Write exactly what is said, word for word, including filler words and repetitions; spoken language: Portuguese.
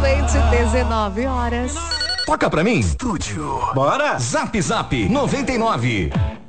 Exatamente, dezenove horas. Toca pra mim. Estúdio. Bora. Zap Zap noventa e nove.